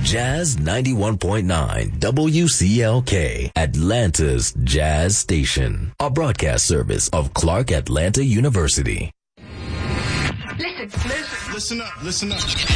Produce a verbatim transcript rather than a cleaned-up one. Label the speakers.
Speaker 1: Jazz ninety-one point nine W C L K, Atlanta's Jazz Station. A broadcast service of Clark Atlanta University.
Speaker 2: Listen, listen.
Speaker 3: Listen up, listen up.